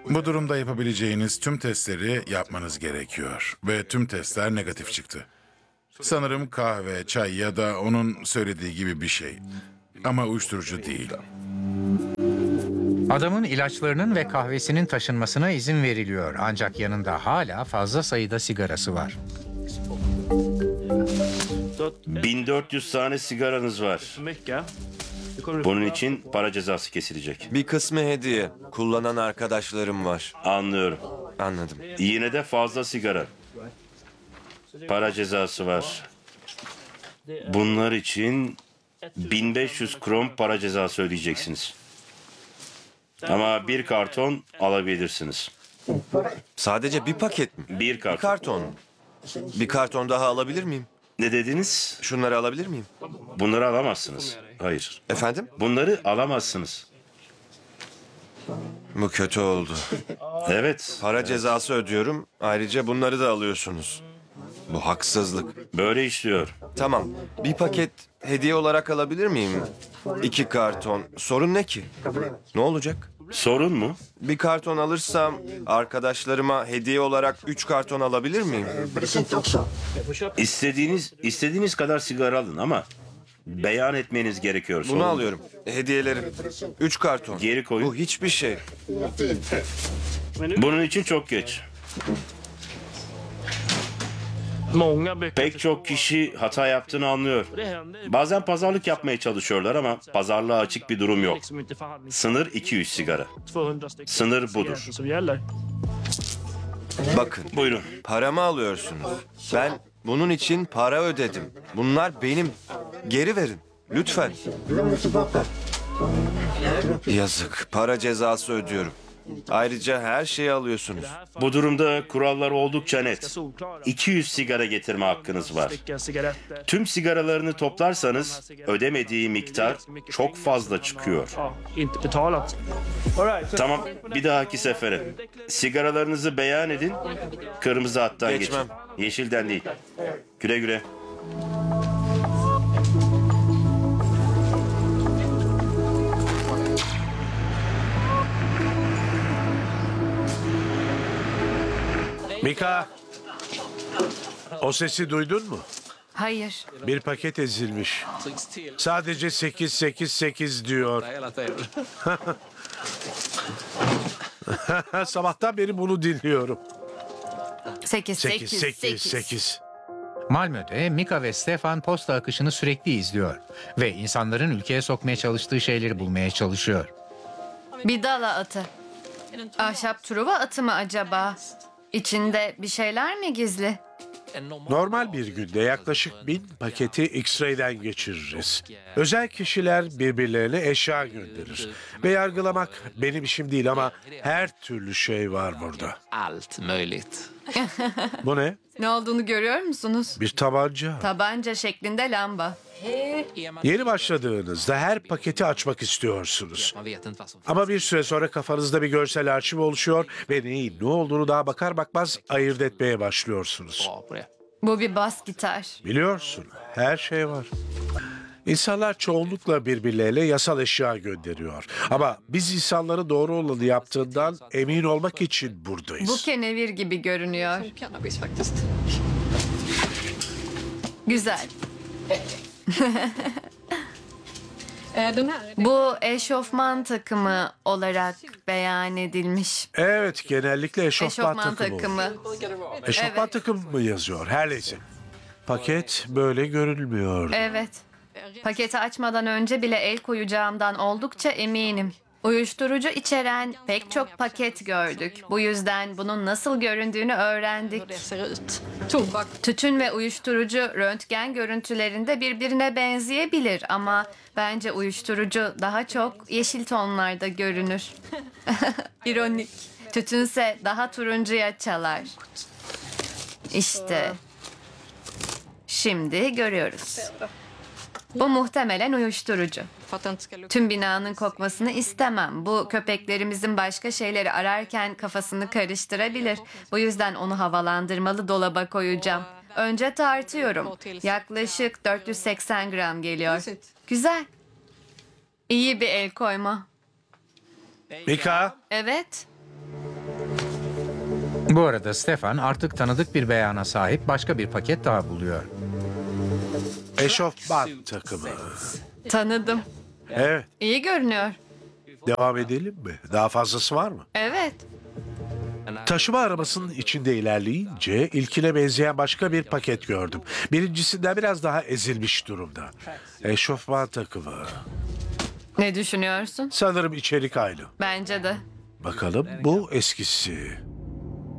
Bu durumda yapabileceğiniz tüm testleri yapmanız gerekiyor. Ve tüm testler negatif çıktı. Sanırım kahve, çay ya da onun söylediği gibi bir şey. Ama uyuşturucu değil. Adamın ilaçlarının ve kahvesinin taşınmasına izin veriliyor. Ancak yanında hala fazla sayıda sigarası var. 1400 tane sigaranız var. Bunun için para cezası kesilecek. Bir kısmı hediye. Kullanan arkadaşlarım var. Anlıyorum. Anladım. Yine de fazla sigara. Para cezası var. Bunlar için 1500 kron para cezası ödeyeceksiniz. Ama bir karton alabilirsiniz. Sadece bir paket mi? Bir Bir karton. karton. Bir karton daha alabilir miyim? Ne dediniz? Şunları alabilir miyim? Bunları alamazsınız. Hayır. Efendim? Bunları alamazsınız. Bu kötü oldu. Evet. Para cezası ödüyorum. Ayrıca bunları da alıyorsunuz. Bu haksızlık. Böyle işliyor. Tamam. Bir paket hediye olarak alabilir miyim? 2 karton. Sorun ne ki? Ne olacak? Sorun mu? Bir karton alırsam arkadaşlarıma hediye olarak 3 karton alabilir miyim? İstediğiniz kadar sigara alın ama beyan etmeniz gerekiyor. Sorun Bunu mu? alıyorum. Hediyelerim. 3 karton. Geri koyun. Bu hiçbir şey. Bunun için çok geç. Pek çok kişi hata yaptığını anlıyor. Bazen pazarlık yapmaya çalışıyorlar ama pazarlığa açık bir durum yok. Sınır 200 sigara. Sınır budur. Bakın. Buyurun. Paramı alıyorsunuz. Ben bunun için para ödedim. Bunlar benim. Geri verin. Lütfen. Yazık. Para cezası ödüyorum. Ayrıca her şeyi alıyorsunuz. Bu durumda kurallar oldukça net. 200 sigara getirme hakkınız var. Tüm sigaralarını toplarsanız ödemediği miktar çok fazla çıkıyor. Tamam, bir dahaki sefere. Sigaralarınızı beyan edin, kırmızı hattan geçin. Geçmem. Yeşilden değil. Güle güle. Mika, o sesi duydun mu? Hayır. Bir paket ezilmiş. Sadece 888 diyor. Sabahtan beri bunu dinliyorum. 888. Malmö'de Mika ve Stefan posta akışını sürekli izliyor. Ve insanların ülkeye sokmaya çalıştığı şeyleri bulmaya çalışıyor. Bir dala atı. Ahşap truva atı mı acaba? İçinde bir şeyler mi gizli? Normal bir günde yaklaşık 1000 paketi X-ray'den geçiririz. Özel kişiler birbirlerine eşya gönderir. Ve yargılamak benim işim değil ama her türlü şey var burada. Allt möjligt. Bu ne? Ne olduğunu görüyor musunuz? Bir tabanca. Tabanca şeklinde lamba. Yeni başladığınızda her paketi açmak istiyorsunuz. Man vet inte vad som Ama bir süre sonra kafanızda bir görsel arşiv oluşuyor ve neyin ne olduğunu daha bakar bakmaz ayırt etmeye başlıyorsunuz. bra på det. Bu bir bas gitar. Biliyorsun, her şey var. İnsanlar çoğunlukla birbirleriyle yasal eşya gönderiyor. Ama biz insanları doğru olanı yaptığından emin olmak için Bu buradayız. kenevir gibi görünüyor. Cannabis faktiskt. Güzel. Bu eşofman takımı olarak beyan edilmiş. Evet, genellikle eşofman Eşofman takımı. takımı. Eşofman Evet. takımı mı yazıyor? Her neyse. Paket böyle görünmüyor. Evet. Paketi açmadan önce bile el koyacağımdan oldukça eminim. Uyuşturucu içeren pek çok paket gördük. Bu yüzden bunun nasıl göründüğünü öğrendik. Det ser ut. Tobak. Tütün ve uyuşturucu röntgen görüntülerinde birbirine benzeyebilir ama bence uyuşturucu daha çok yeşil tonlarda görünür. İronik. Tütünse daha turuncuya çalar. İşte. Şimdi görüyoruz. Bu muhtemelen uyuşturucu. För att det inte ska lukta. Tüm binanın kokmasını istemem. Bu köpeklerimizin başka şeyleri ararken kafasını karıştırabilir. Bu yüzden onu havalandırmalı dolaba koyacağım. Önce tartıyorum. Yaklaşık 480 gram geliyor. Güzel. İyi bir el koyma. Mika, Evet. Bu arada Stefan artık tanıdık bir beyana sahip başka bir paket daha buluyor. Eşofman takımı. Tanıdım. Evet, İyi görünüyor. devam edelim mi? Daha fazlası var mı? Evet. Taşıma arabasının içinde ilerleyince ilkine benzeyen başka bir paket gördüm. Birincisinden biraz daha ezilmiş durumda. Eşofman takımı. Ne düşünüyorsun? Sanırım içerik aynı. Bence de. Bakalım bu eskisi.